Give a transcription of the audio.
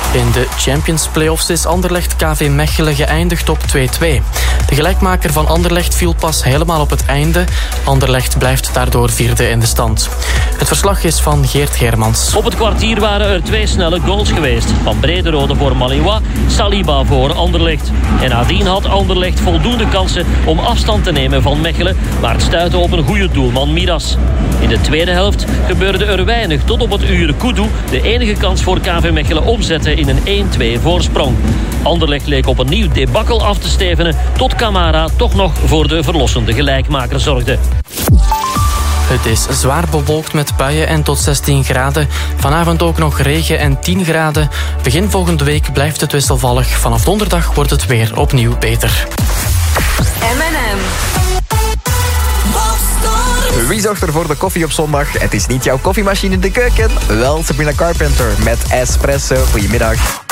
In de Champions Playoffs is Anderlecht KV Mechelen geëindigd op 2-2. De gelijkmaker van Anderlecht viel pas helemaal op het einde. Anderlecht blijft daardoor vierde in de stand. Het verslag is van Geert Geermans. Op het kwartier waren er 2 snelle goals geweest. Van Brederode voor Malinwa, Saliba voor Anderlecht. En nadien had Anderlecht voldoende kansen om afstand te nemen van Mechelen, maar het stuitte op een goede doelman Miras. In de tweede helft gebeurde er weinig tot op het uur Kudu de enige kans voor KV Mechelen omzette in een 1-2 voorsprong. Anderlecht leek op een nieuw debakkel af te stevenen tot Camara toch nog voor de verlossende gelijkmaker zorgde. Het is zwaar bewolkt met buien en tot 16 graden. Vanavond ook nog regen en 10 graden. Begin volgende week blijft het wisselvallig. Vanaf donderdag wordt het weer opnieuw beter. M&M. Wie zorgt er voor de koffie op zondag? Het is niet jouw koffiemachine in de keuken. Wel Sabrina Carpenter met Espresso. Goedemiddag.